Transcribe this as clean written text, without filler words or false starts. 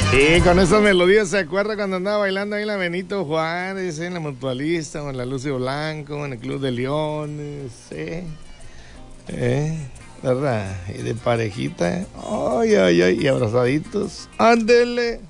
Y con esas melodías se acuerda cuando andaba bailando ahí en la Benito Juárez, en la Mutualista, o en la Lucio Blanco, en el Club de Leones, ¿verdad? Y de parejita, ay, ay, ay, y abrazaditos, ándele.